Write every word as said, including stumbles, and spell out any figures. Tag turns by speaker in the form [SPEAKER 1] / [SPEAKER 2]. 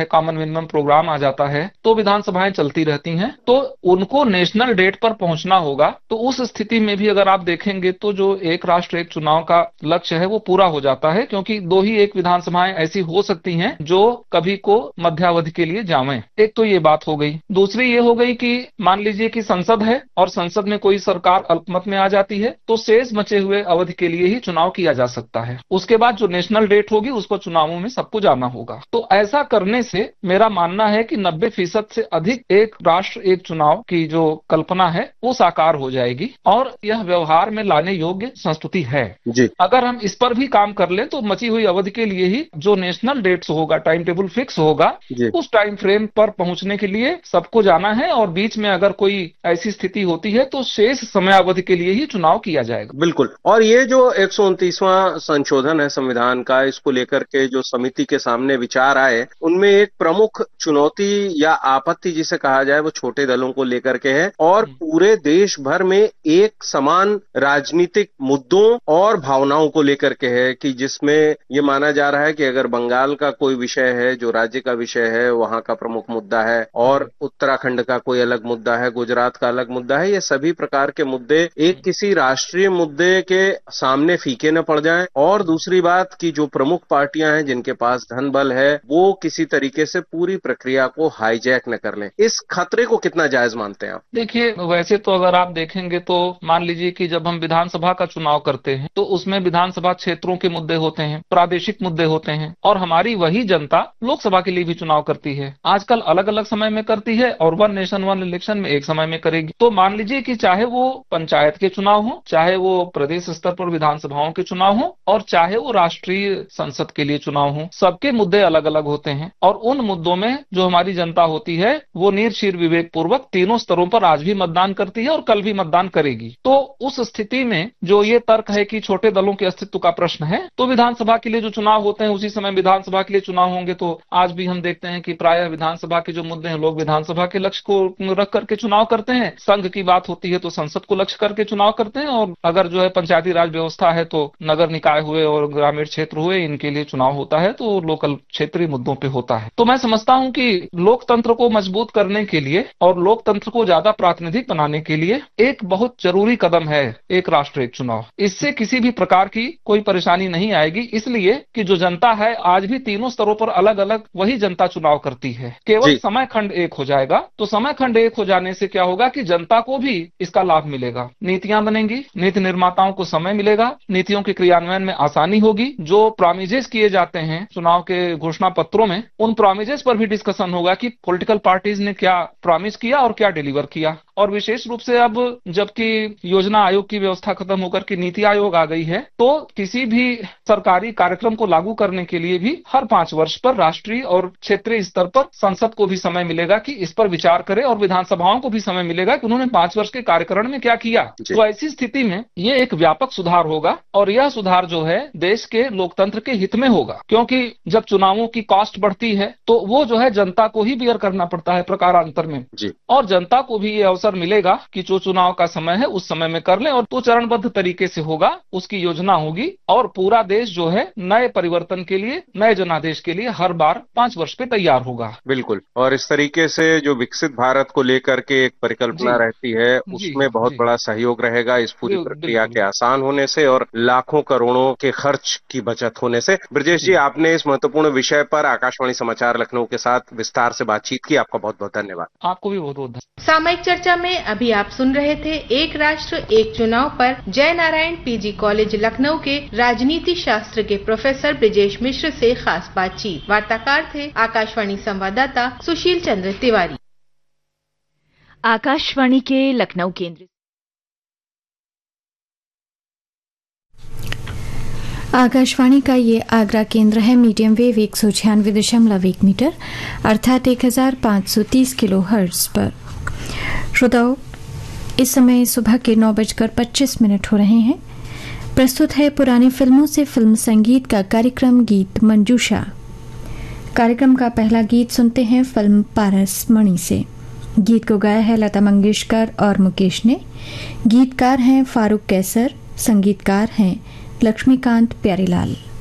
[SPEAKER 1] है, common minimum programme आ जाता है, तो विधानसभाएं चलती रहती हैं। तो उनको नेशनल डेट पर पहुंचना होगा। तो उस स्थिति में भी अगर आप देखेंगे तो जो एक राष्ट्र एक चुनाव का लक्ष्य है वो पूरा हो जाता है, क्योंकि दो ही एक विधानसभाएं ऐसी हो सकती हैं जो कभी को मध्यावधि के लिए जावें। एक तो ये बात हो गई। दूसरी ये हो गई कि मान लीजिए कि संसद है और संसद में कोई सरकार अल्पमत में आ जाती है, तो शेष बचे हुए अवधि के लिए ही चुनाव किया जा सकता है। उसके बाद जो नेशनल डेट होगी उसको चुनावों में सबको जाना होगा। तो ऐसा करने से मेरा मानना है कि नब्बे फीसद से अधिक एक राष्ट्र एक चुनाव की जो कल्पना है वो साकार हो जाएगी और यह व्यवहार में लाने योग्य संस्तुति है
[SPEAKER 2] जी।
[SPEAKER 1] अगर हम इस पर भी काम कर लें तो मची हुई अवधि के लिए ही जो नेशनल डेट्स होगा, टाइम टेबल फिक्स होगा, उस टाइम फ्रेम पर पहुंचने के लिए सबको जाना है और बीच में अगर कोई ऐसी स्थिति होती है तो शेष समय अवधि के लिए ही चुनाव किया जाएगा।
[SPEAKER 2] बिल्कुल। और ये जो एक सौ उनतीसवां संशोधन है संविधान का, इसको लेकर के जो समिति के सामने विचार आए, उनमें एक प्रमुख चुनौती या आपत्ति जिसे कहा जाए वो छोटे दलों को लेकर के है और पूरे देश भर में एक समान राजनीतिक मुद्दों और भावनाओं को लेकर के है कि जिसमें ये माना जा रहा है कि अगर बंगाल का कोई विषय है जो राज्य का विषय है, वहां का प्रमुख मुद्दा है, और उत्तराखंड का कोई अलग मुद्दा है, गुजरात का अलग मुद्दा है, ये सभी प्रकार के मुद्दे एक किसी राष्ट्रीय मुद्दे के सामने फीके न पड़ जाएं। और दूसरी बात कि जो प्रमुख पार्टियां हैं जिनके पास धन बल है वो किसी तरीके से पूरी प्रक्रिया को हाईजैक न कर लें। इस खतरे को कितना जायज मानते हैं आप?
[SPEAKER 1] देखिए, वैसे तो अगर आप देखेंगे तो मान लीजिए कि जब हम विधानसभा का चुनाव करते हैं तो उसमें विधानसभा क्षेत्रों के मुद्दे होते हैं, प्रादेशिक मुद्दे होते हैं, और हमारी वही जनता लोकसभा के लिए भी चुनाव करती है। आजकल अलग अलग समय में करती है और वन नेशन वन इलेक्शन में एक समय में करेगी। तो मान लीजिए कि चाहे वो पंचायत के चुनाव हो, चाहे वो प्रदेश स्तर पर विधानसभाओं के चुनाव हो, और चाहे वो राष्ट्रीय संसद के लिए चुनाव हो, सबके मुद्दे अलग अलग होते हैं। और उन मुद्दों में जो हमारी जनता होती है वो निर्शीर विवेक पूर्वक तीनों स्तरों पर आज भी मतदान करती है और कल भी मतदान करेगी। तो उस स्थिति में जो ये तर्क है कि छोटे दलों के अस्तित्व का प्रश्न है, तो विधानसभा के लिए जो चुनाव होते हैं उसी समय विधानसभा के लिए चुनाव होंगे। तो आज भी हम देखते हैं कि प्रायः विधानसभा के जो मुद्दे हैं लोग विधानसभा के लक्ष्य को रख करके चुनाव करते हैं, संघ की बात होती है तो संसद को लक्ष्य करके चुनाव करते हैं, और अगर जो है पंचायती राज व्यवस्था है तो नगर निकाय हुए और ग्रामीण क्षेत्र हुए, इनके लिए चुनाव होता है तो लोकल क्षेत्रीय मुद्दों पे होता है। तो मैं समझता हूं कि लोकतंत्र को मजबूत करने के लिए और लोकतंत्र को ज्यादा प्रातिनिधिक बनाने के लिए एक बहुत जरूरी कदम है एक राष्ट्र एक चुनाव। इससे किसी भी प्रकार की कोई परेशानी नहीं आएगी, इसलिए कि जो जनता है आज भी तीनों स्तरों पर अलग अलग वही जनता चुनाव करती है। केवल समय खंड एक हो जाएगा। तो समय खंड एक हो जाने से क्या होगा कि जनता को भी इसका लाभ मिलेगा, नीतियां बनेंगी, नीति निर्माताओं को समय मिलेगा, नीतियों के क्रियान्वयन में आसानी होगी। जो प्रोमिजेस किए जाते हैं चुनाव के घोषणा पत्रों में, उन प्रोमिजेस पर भी डिस्कशन होगा कि पॉलिटिकल पार्टीज ने क्या प्रॉमिस किया और क्या डिलीवर किया। और विशेष रूप से अब जबकि योजना आयोग की व्यवस्था खत्म होकर के नीति आयोग आ गई है, तो किसी भी सरकारी कार्यक्रम को लागू करने के लिए भी हर पांच वर्ष पर राष्ट्रीय और क्षेत्रीय स्तर पर संसद को भी समय मिलेगा कि इस पर विचार करे, और विधानसभाओं को भी समय मिलेगा कि उन्होंने पांच वर्ष के कार्यकाल में क्या किया। तो ऐसी स्थिति में ये एक व्यापक सुधार होगा, और यह सुधार जो है देश के लोकतंत्र के हित में होगा, क्योंकि जब चुनावों की कॉस्ट बढ़ती है तो वो जो है जनता को ही बियर करना पड़ता है प्रकारांतर में, और जनता को भी ये अवसर मिलेगा कि जो चुनाव का समय है उस समय में कर ले, और तो चरणबद्ध तरीके से होगा, उसकी योजना होगी, और पूरा देश जो है नए परिवर्तन के लिए, नए जनादेश के लिए हर बार पांच वर्ष पे तैयार होगा।
[SPEAKER 2] बिल्कुल। और इस तरीके से जो विकसित भारत को लेकर के एक परिकल्पना रहती है उसमें बहुत बड़ा सहयोग रहेगा इस पूरी प्रक्रिया के आसान होने से और लाखों करोड़ों के खर्च की बचत होने से। ब्रजेश जी, आपने इस महत्वपूर्ण विषय पर आकाशवाणी समाचार लखनऊ के साथ विस्तार से बातचीत की, आपका बहुत बहुत धन्यवाद।
[SPEAKER 1] आपको भी बहुत बहुत धन्यवाद।
[SPEAKER 3] सामयिक चर्चा में अभी आप सुन रहे थे एक राष्ट्र एक चुनाव पर जय नारायण पीजी कॉलेज लखनऊ के राजनीति शास्त्र के प्रोफेसर ब्रजेश मिश्र से खास बातचीत। वार्ताकार थे आकाशवाणी संवाददाता सुशील चंद्र तिवारी।
[SPEAKER 4] आकाशवाणी के लखनऊ केंद्र।
[SPEAKER 5] आकाशवाणी का ये आगरा केंद्र है। मीडियम वेव एक सौ छियानवे दशमलव एक मीटर अर्थात एक हजार पाँच सौ तीस किलो हर्ट्ज पर। श्रोताओं, इस समय सुबह के नौ बजकर पच्चीस मिनट हो रहे हैं। प्रस्तुत है पुरानी फिल्मों से फिल्म संगीत का कार्यक्रम गीत मंजूषा। कार्यक्रम का पहला गीत सुनते हैं फिल्म पारस मणि से। गीत को गाया है लता मंगेशकर और मुकेश ने। गीतकार हैं फारूक कैसर, संगीतकार हैं लक्ष्मीकांत प्यारीलाल।